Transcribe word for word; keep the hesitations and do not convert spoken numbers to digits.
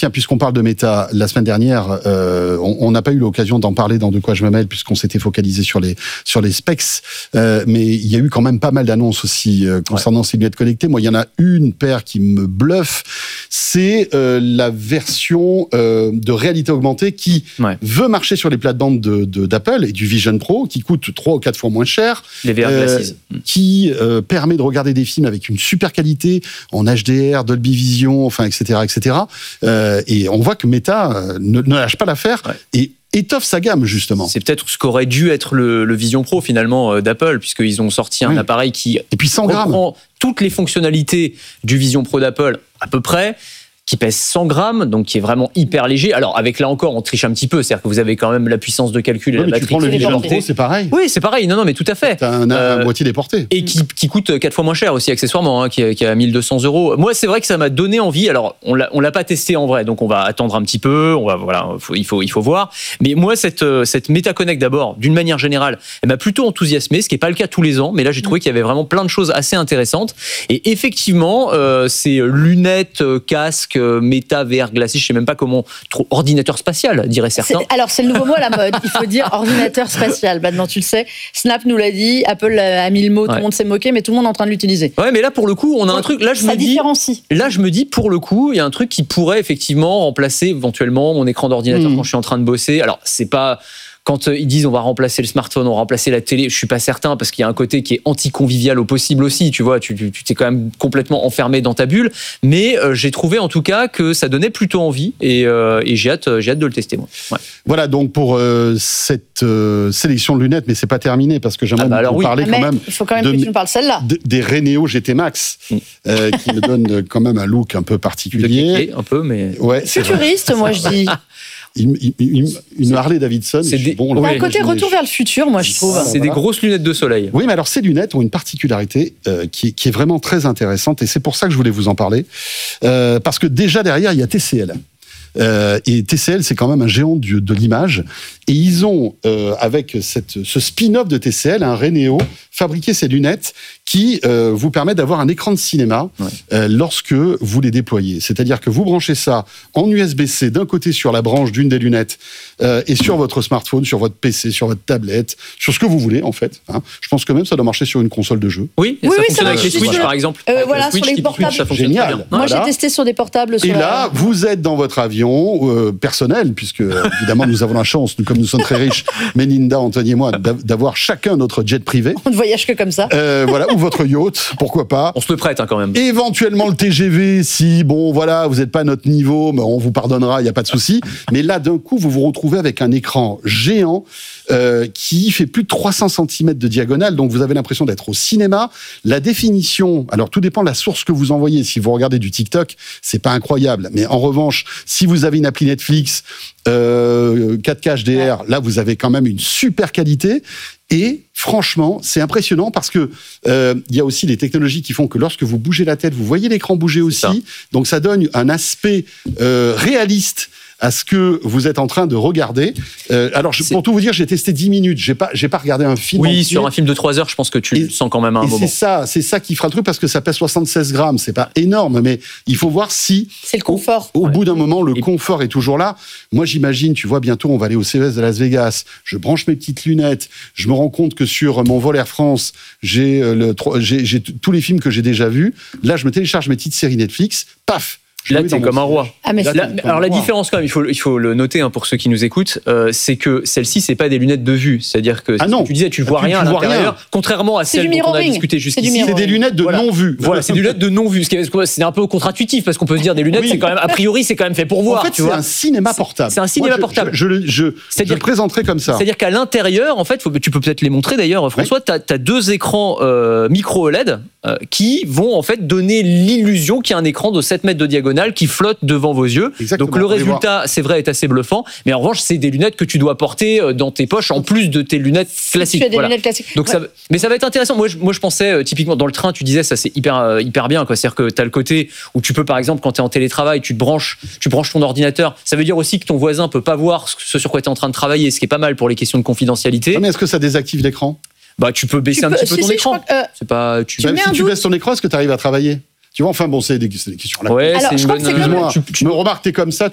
tiens, puisqu'on parle de Meta, la semaine dernière, euh, on n'a pas eu l'occasion d'en parler dans De quoi je me mêle, puisqu'on s'était focalisé sur les sur les specs, euh, mais il y a eu quand même pas mal d'annonces aussi euh, concernant ouais. ces lunettes connectées. Moi, il y en a une paire qui me bluffe, c'est euh, la version euh, de réalité augmentée qui ouais. veut marcher sur les plates-bandes de, de, d'Apple et du Vision Pro, qui coûte trois ou quatre fois moins cher, les V R euh, Glasses, qui euh, permet de regarder des films avec une super qualité en H D R, Dolby Vision, enfin, et cetera, et cetera. Euh, et on voit que Meta euh, ne, ne lâche pas l'affaire ouais. et étoffe sa gamme, justement. C'est peut-être ce qu'aurait dû être le, le Vision Pro, finalement, euh, d'Apple, puisqu'ils ont sorti un oui. appareil qui et puis cent grammes. Reprend toutes les fonctionnalités du Vision Pro d'Apple, à peu près, qui pèse cent grammes, donc qui est vraiment hyper léger. Alors, avec là encore, on triche un petit peu, c'est-à-dire que vous avez quand même la puissance de calcul et oui, la mais batterie. Tu prends le Vision Pro, c'est pareil. Oui, c'est pareil. Non, non, mais tout à fait. T'as un, euh, un moitié déporté. Et qui, qui coûte quatre fois moins cher aussi, accessoirement, hein, qui, qui est à mille deux cents euros. Moi, c'est vrai que ça m'a donné envie. Alors, on l'a, on l'a pas testé en vrai, donc on va attendre un petit peu. On va, voilà, faut, il faut, il faut voir. Mais moi, cette, cette MetaConnect d'abord, d'une manière générale, elle m'a plutôt enthousiasmé, ce qui est pas le cas tous les ans. Mais là, j'ai trouvé qu'il y avait vraiment plein de choses assez intéressantes. Et effectivement, euh, ces lunettes, casques, Meta, V R glacé, je sais même pas comment, trop, ordinateur spatial, dirait certains. C'est, alors, c'est le nouveau mot à la mode. Il faut dire ordinateur spatial. Maintenant, tu le sais. Snap nous l'a dit. Apple a mis le mot. Ouais. Tout le monde s'est moqué, mais tout le monde est en train de l'utiliser. Ouais, mais là, pour le coup, on a ouais, un truc. Là, je ça me dis. différencie. Là, je me dis, pour le coup, il y a un truc qui pourrait effectivement remplacer éventuellement mon écran d'ordinateur mmh. quand je suis en train de bosser. Alors, c'est pas. Quand ils disent on va remplacer le smartphone, on va remplacer la télé, je suis pas certain parce qu'il y a un côté qui est anti-convivial au possible aussi, tu vois, tu, tu, tu t'es quand même complètement enfermé dans ta bulle, mais euh, j'ai trouvé en tout cas que ça donnait plutôt envie et, euh, et j'ai hâte, j'ai hâte de le tester moi. Ouais. Voilà donc pour euh, cette euh, sélection de lunettes, mais c'est pas terminé parce que j'aimerais ah bah vous oui. parler ah quand même. Il faut quand même de, que tu nous parles celle-là. De, des Reneo G T Max mm. euh, qui me donnent quand même un look un peu particulier, un peu mais ouais, futuriste moi je dis. Une, une, une Harley Davidson. C'est des, bon, là, un côté retour vers le futur, moi, je trouve. C'est voilà. des grosses lunettes de soleil. Oui, mais alors ces lunettes ont une particularité euh, qui, qui est vraiment très intéressante, et c'est pour ça que je voulais vous en parler, euh, parce que déjà derrière il y a T C L. Euh, et T C L, c'est quand même un géant du, de l'image. Et ils ont, euh, avec cette, ce spin-off de T C L, un Reneo, fabriqué ces lunettes qui euh, vous permettent d'avoir un écran de cinéma ouais. euh, lorsque vous les déployez. C'est-à-dire que vous branchez ça en U S B C d'un côté sur la branche d'une des lunettes euh, et sur votre smartphone, sur votre P C, sur votre tablette, sur ce que vous voulez en fait. Hein. Je pense que même ça doit marcher sur une console de jeu. Oui, oui, ça oui, fonctionne ça avec les Switch par exemple. Euh, voilà, sur les portables. Switch, ça fonctionne génial. très bien. Moi voilà. j'ai testé sur des portables. Sur et la... là, vous êtes dans votre avion euh, personnel, puisque évidemment nous avons la chance, nous, comme nous sommes très riches, Mélinda, Anthony et moi, d'avoir chacun notre jet privé. On ne voyage que comme ça. Euh, voilà, ou votre yacht, pourquoi pas. On se le prête hein, quand même. Éventuellement le T G V, si bon voilà, vous n'êtes pas à notre niveau, mais on vous pardonnera, il n'y a pas de souci. Mais là, d'un coup, vous vous retrouvez avec un écran géant euh, qui fait plus de trois cents centimètres de diagonale, donc vous avez l'impression d'être au cinéma. La définition, alors tout dépend de la source que vous envoyez. Si vous regardez du TikTok, c'est pas incroyable. Mais en revanche, si vous avez une appli Netflix, euh, quatre K H D R, ouais. là vous avez quand même une super qualité. Et franchement, c'est impressionnant parce que euh, il y a aussi des technologies qui font que lorsque vous bougez la tête, vous voyez l'écran bouger aussi. Ça. Donc ça donne un aspect euh, réaliste à ce que vous êtes en train de regarder. Euh, alors, je, pour tout vous dire, j'ai testé dix minutes. J'ai pas, j'ai pas regardé un film. Oui, entier. Sur un film de trois heures, je pense que tu et, le sens quand même à un et moment. C'est ça, c'est ça qui fera le truc parce que ça pèse soixante-seize grammes. C'est pas énorme, mais il faut voir si. C'est le confort. Au, au ouais. bout d'un moment, le et... confort est toujours là. Moi, j'imagine, tu vois, bientôt, on va aller au C E S de Las Vegas. Je branche mes petites lunettes. Je me rends compte que sur mon vol Air France, j'ai, le, j'ai, j'ai tous les films que j'ai déjà vus. Là, je me télécharge mes petites séries Netflix. Paf! Là, t'es comme un roi. Ah, mais là, là, alors, la différence, quand même, il faut, il faut le noter hein, pour ceux qui nous écoutent, euh, c'est que celle-ci, c'est pas des lunettes de vue. C'est-à-dire que ah non. tu disais, tu vois tu, rien tu à vois l'intérieur, rien. contrairement à c'est celle dont on a discuté jusqu'ici. C'est, c'est des lunettes de voilà. non-vue. Voilà, c'est des lunettes de non-vue. C'est un peu contre-intuitif parce qu'on peut se dire des lunettes, oui. c'est quand même, a priori, c'est quand même fait pour voir. En fait, tu c'est vois. un cinéma portable. C'est un cinéma Moi, portable. Je, je, je, je, je le présenterai comme ça. C'est-à-dire qu'à l'intérieur, en fait, faut, tu peux peut-être les montrer d'ailleurs, François, oui. tu as deux écrans euh, micro O L E D euh, qui vont en fait donner l'illusion qu'il y a un écran de sept mètres de diagonale qui flotte devant vos yeux. Exactement. Donc le résultat, c'est vrai, est assez bluffant. Mais en revanche, c'est des lunettes que tu dois porter dans tes poches en plus de tes lunettes classiques. Tu as des voilà. lunettes classiques. Donc ouais. ça, mais ça va être intéressant. Moi, je, moi, je pensais euh, typiquement dans le train, tu disais ça, c'est hyper, euh, hyper bien. Quoi. C'est-à-dire que tu as le côté où tu peux, par exemple, quand tu es en télétravail, tu te branches, tu branches ton ordinateur. Ça veut dire aussi que ton voisin peut pas voir ce sur quoi tu es en train de travailler, ce qui est pas mal pour les questions de confidentialité. Ah, mais est-ce que ça désactive l'écran ? Bah, tu peux baisser tu un peux, petit peu si, ton si, écran. Que, euh, c'est pas. Tu, tu même si tu baisses ton écran, est-ce que tu arrives à travailler ? Tu vois, enfin bon, c'est des, c'est des questions là. Ouais, alors, c'est je une crois bonne. que c'est Moi, tu, tu me remarques, t'es comme ça.